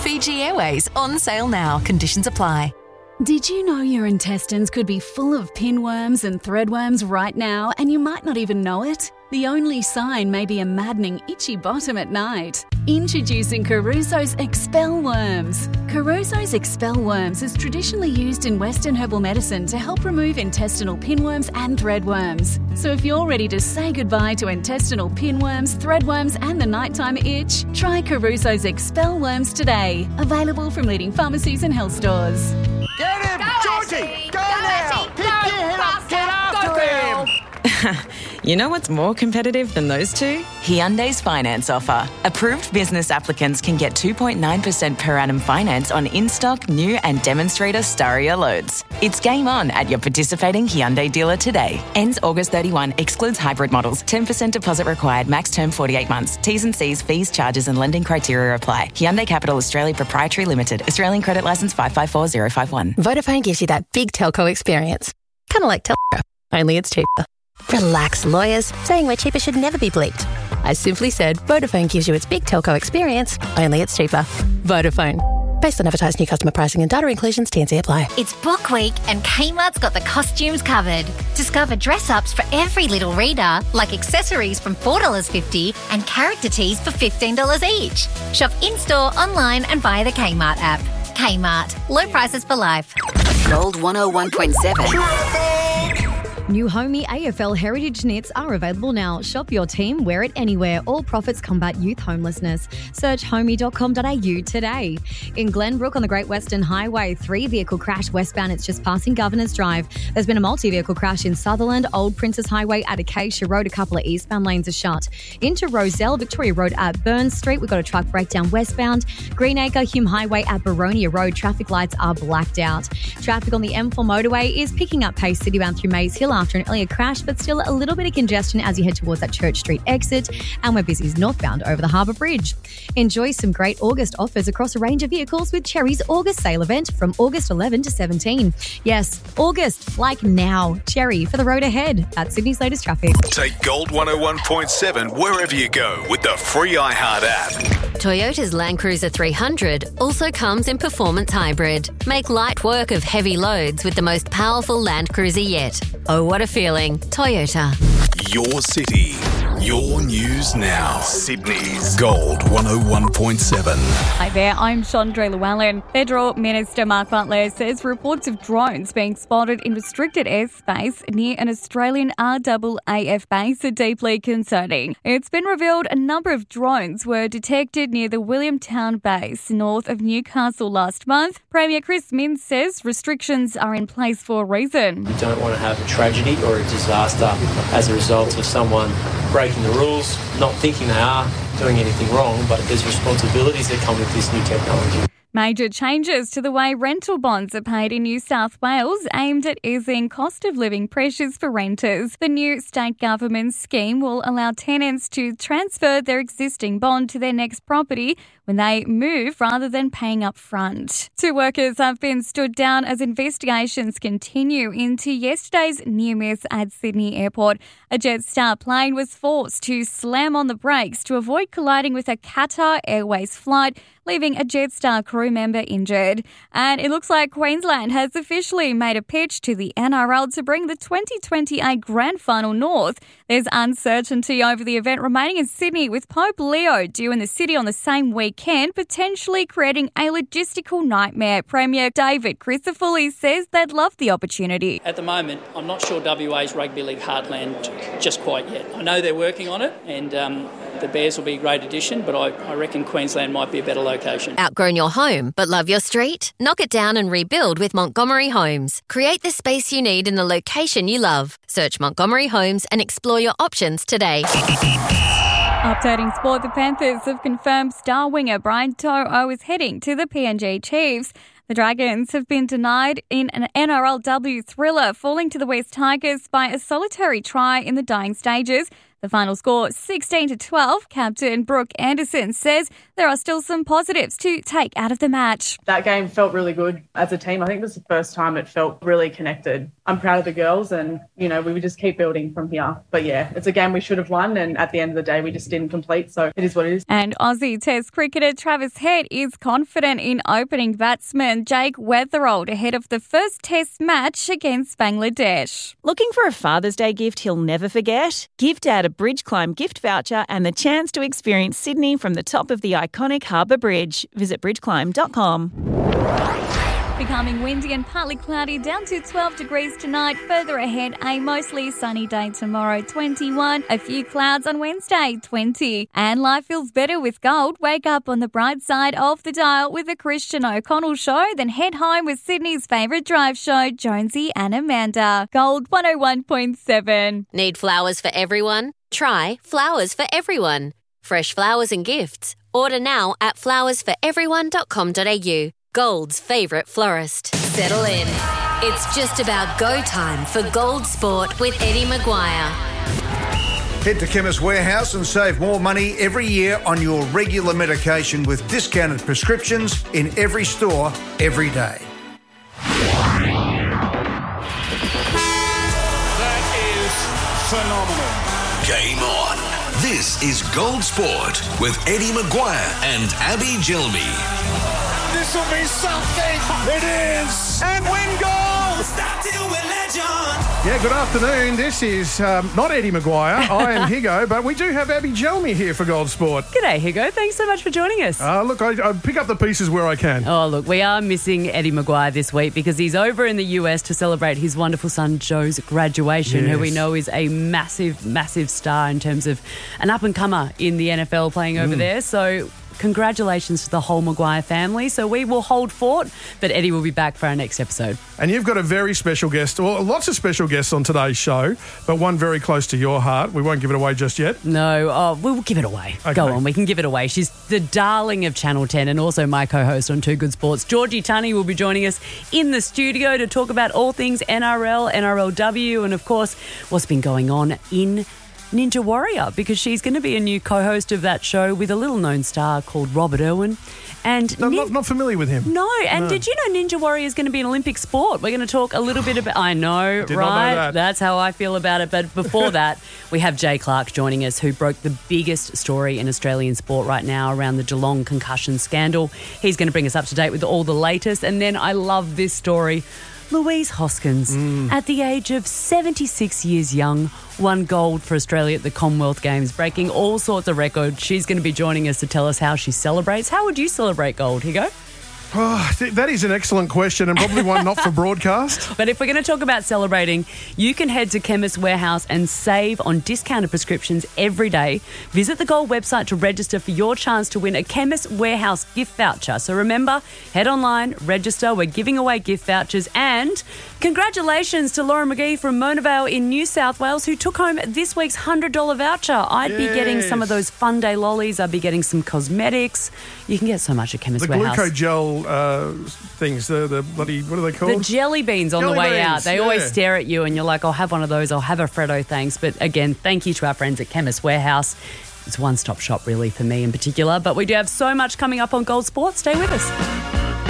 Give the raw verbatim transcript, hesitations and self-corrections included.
Fiji Airways, on sale now. Conditions apply. Did you know your intestines could be full of pinworms and threadworms right now and you might not even know it? The only sign may be a maddening itchy bottom at night. Introducing Caruso's Expel Worms. Caruso's Expel Worms is traditionally used in Western herbal medicine to help remove intestinal pinworms and threadworms. So if you're ready to say goodbye to intestinal pinworms, threadworms and the nighttime itch, try Caruso's Expel Worms today. Available from leading pharmacies and health stores. Get him! Go, Georgie! Ashley! Go, Go, now! Ashley! Pick Go, your head up! faster! Get after Go, girl! him! You know what's more competitive than those two? Hyundai's finance offer. Approved business applicants can get two point nine percent per annum finance on in-stock, new and demonstrator Staria loads. It's game on at your participating Hyundai dealer today. Ends August thirty-first, excludes hybrid models. ten percent deposit required, max term forty-eight months. T's and C's, fees, charges and lending criteria apply. Hyundai Capital Australia Proprietary Limited. Australian credit licence five five four zero five one. Vodafone gives you that big telco experience. Kind of like telco, only it's cheaper. Relax, lawyers. Saying we're cheaper should never be bleeped. I simply said Vodafone gives you its big telco experience, only it's cheaper. Vodafone. Based on advertised new customer pricing and data inclusions, T and C apply. It's Book Week and Kmart's got the costumes covered. Discover dress-ups for every little reader, like accessories from four dollars fifty and character tees for fifteen dollars each. Shop in-store, online and via the Kmart app. Kmart. Low prices for life. Gold one oh one point seven. New Homey A F L Heritage Knits are available now. Shop your team, wear it anywhere. All profits combat youth homelessness. Search homey dot com dot a u today. In Glenbrook on the Great Western Highway, three-vehicle crash westbound. It's just passing Governor's Drive. There's been a multi-vehicle crash in Sutherland, Old Princess Highway at Acacia Road. A couple of eastbound lanes are shut. Into Roselle, Victoria Road at Burns Street. We've got a truck breakdown westbound. Greenacre, Hume Highway at Baronia Road. Traffic lights are blacked out. Traffic on the M four motorway is picking up pace citybound through Maze Hill after an earlier crash, but still a little bit of congestion as you head towards that Church Street exit, and we're busy northbound over the Harbour Bridge. Enjoy some great August offers across a range of vehicles with Cherry's August sale event from August eleventh to seventeenth. Yes, August, like now. Cherry for the road ahead at Sydney's latest traffic. Take Gold one oh one point seven wherever you go with the free iHeart app. Toyota's Land Cruiser three hundred also comes in performance hybrid. Make light work of heavy loads with the most powerful Land Cruiser yet. Oh, what a feeling. Toyota. Your city, your news now. Sydney's Gold one oh one point seven. Hi there, I'm Chandra Llewellyn. Federal Minister Mark Butler says reports of drones being spotted in restricted airspace near an Australian R A A F base are deeply concerning. It's been revealed a number of drones were detected near the Williamtown base north of Newcastle last month. Premier Chris Minns says restrictions are in place for a reason. We don't want to have a tragedy or a disaster as a result of someone breaking the rules, not thinking they are doing anything wrong, but there's responsibilities that come with this new technology. Major changes to the way rental bonds are paid in New South Wales aimed at easing cost of living pressures for renters. The new state government scheme will allow tenants to transfer their existing bond to their next property when they move rather than paying up front. Two workers have been stood down as investigations continue into yesterday's near miss at Sydney Airport. A Jetstar plane was forced to slam on the brakes to avoid colliding with a Qatar Airways flight, leaving a Jetstar crew member injured. And it looks like Queensland has officially made a pitch to the N R L to bring the twenty twenty-eight Grand Final north. There's uncertainty over the event remaining in Sydney, with Pope Leo due in the city on the same weekend, potentially creating a logistical nightmare. Premier David Crisafulli says they'd love the opportunity. At the moment, I'm not sure W A's Rugby League heartland just quite yet. I know they're working on it, and um, the Bears will be a great addition, but I, I reckon Queensland might be a better location. Outgrown your home, but love your street? Knock it down and rebuild with Montgomery Homes. Create the space you need in the location you love. Search Montgomery Homes and explore your options today. Updating sport, the Panthers have confirmed star winger Brian To'o is heading to the P N G Chiefs. The Dragons have been denied in an N R L W thriller, falling to the West Tigers by a solitary try in the dying stages. The final score, sixteen to twelve. Captain Brooke Anderson says there are still some positives to take out of the match. That game felt really good as a team. I think this is the first time it felt really connected I'm proud of the girls and, you know, we would just keep building from here. But yeah, it's a game we should have won and at the end of the day we just didn't complete, so it is what it is. And Aussie Test cricketer Travis Head is confident in opening batsman Jake Weatherald ahead of the first Test match against Bangladesh. Looking for a Father's Day gift he'll never forget? Give Dad a Bridge Climb gift voucher and the chance to experience Sydney from the top of the iconic Harbour Bridge. Visit bridge climb dot com. Becoming windy and partly cloudy, down to twelve degrees tonight. Further ahead, a mostly sunny day tomorrow, twenty-one. A few clouds on Wednesday, twenty. And life feels better with gold. Wake up on the bright side of the dial with the Christian O'Connell Show, then head home with Sydney's favourite drive show, Jonesy and Amanda. Gold one oh one point seven. Need flowers for everyone? Try Flowers for Everyone. Fresh flowers and gifts. Order now at flowers for everyone dot com dot a u. Gold's favourite florist. Settle in. It's just about go time for Gold Sport with Eddie Maguire. Head to Chemist Warehouse and save more money every year on your regular medication with discounted prescriptions in every store, every day. That is phenomenal. Game on. This is Gold Sport with Eddie Maguire and Abby Gilmy. This will be something. It is. And win goal. Yeah, good afternoon. This is um, not Eddie Maguire. I am Higo, but we do have Abby Gelmy here for Gold Sport. G'day, Higo. Thanks so much for joining us. Uh, look, I, I pick up the pieces where I can. Oh, look, we are missing Eddie Maguire this week because he's over in the U S to celebrate his wonderful son Joe's graduation, Yes. who we know is a massive, massive star in terms of an up-and-comer in the N F L playing over Mm. there. So congratulations to the whole Maguire family. So we will hold fort, but Eddie will be back for our next episode. And you've got a very special guest, well, lots of special guests on today's show, but one very close to your heart. We won't give it away just yet. No, oh, we'll give it away. Okay. Go on, we can give it away. She's the darling of Channel ten and also my co-host on Too Good Sports. Georgie Tunney will be joining us in the studio to talk about all things N R L, N R L W, and of course, what's been going on in Ninja Warrior, because she's going to be a new co-host of that show with a little-known star called Robert Irwin. And No, Nin- not, not familiar with him. No, and No. did you know Ninja Warrior is going to be an Olympic sport? We're going to talk a little bit about... I know, Did not know right? that. That's how I feel about it. But before that, we have Jay Clark joining us, who broke the biggest story in Australian sport right now around the Geelong concussion scandal. He's going to bring us up to date with all the latest. And then I love this story. Louise Hoskins, Mm. at the age of seventy-six years young, won gold for Australia at the Commonwealth Games, breaking all sorts of records. She's going to be joining us to tell us how she celebrates. How would you celebrate gold? Here you go. Oh, th- that is an excellent question and probably one not for broadcast. But if we're going to talk about celebrating, you can head to Chemist Warehouse and save on discounted prescriptions every day. Visit the Gold website to register for your chance to win a Chemist Warehouse gift voucher. So remember, head online, register. We're giving away gift vouchers. And congratulations to Laura McGee from Mona Vale in New South Wales, who took home this week's one hundred dollars voucher. I'd be getting some of those Fun Day lollies. I'd be getting some cosmetics. You can get so much at Chemist The Warehouse. glucogel uh, things, the, the bloody, what are they called? The jelly beans on Jelly the way beans, out. They yeah. always stare at you and you're like, I'll have one of those. I'll have a Freddo, thanks. But again, thank you to our friends at Chemist Warehouse. It's a one-stop shop really for me in particular. But we do have so much coming up on Gold Sports. Stay with us.